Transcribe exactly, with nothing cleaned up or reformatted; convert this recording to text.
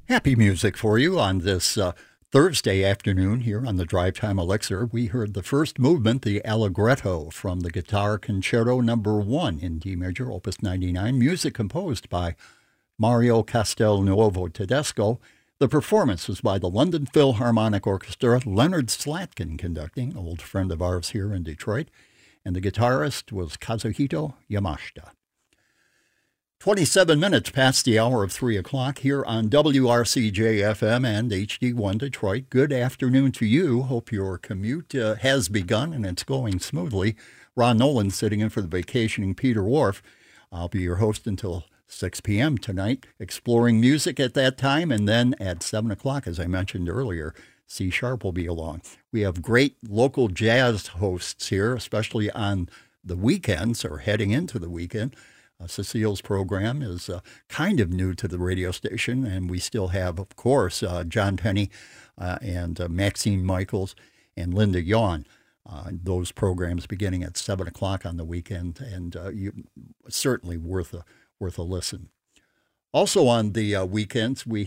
Happy music for you on this uh, Thursday afternoon here on the Drive Time Elixir. We heard the first movement, the Allegretto, from the Guitar Concerto Number One in D major, Opus ninety-nine. Music composed by Mario Castelnuovo Tedesco. The performance was by the London Philharmonic Orchestra, Leonard Slatkin conducting, old friend of ours here in Detroit, and the guitarist was Kazuhito Yamashita. twenty-seven minutes past the hour of three o'clock here on W R C J F M and H D one Detroit. Good afternoon to you. Hope your commute uh, has begun and it's going smoothly. Ron Nolan sitting in for the vacationing Peter Wharf. I'll be your host until six p.m. tonight, exploring music at that time, and then at seven o'clock, as I mentioned earlier, C Sharp will be along. We have great local jazz hosts here, especially on the weekends or heading into the weekend. Uh, Cecile's program is uh, kind of new to the radio station, and we still have, of course, uh, John Penny uh, and uh, Maxine Michaels and Linda Yawn. Uh, those programs beginning at seven o'clock on the weekend, and uh, you certainly worth a worth a listen. Also on the uh, weekends, we